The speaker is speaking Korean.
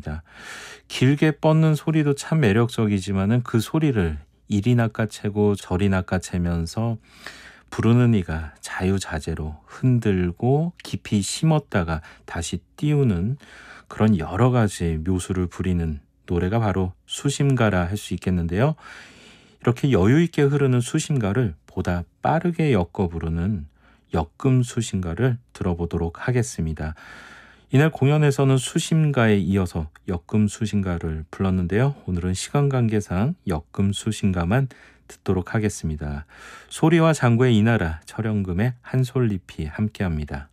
하겠습니다. 길게 뻗는 소리도 참 매력적이지만은 그 소리를 이리 낚아채고 저리 낚아채면서 부르는 이가 자유자재로 흔들고 깊이 심었다가 다시 띄우는 그런 여러 가지 묘수를 부리는 노래가 바로 수심가라 할 수 있겠는데요. 이렇게 여유 있게 흐르는 수심가를 보다 빠르게 엮어 부르는 엮음 수심가를 들어보도록 하겠습니다. 이날 공연에서는 수심가에 이어서 엮음 수심가를 불렀는데요. 오늘은 시간 관계상 엮음 수심가만 듣도록 하겠습니다. 소리와 장구의 이 나라, 철영금의 한솔잎이 함께합니다.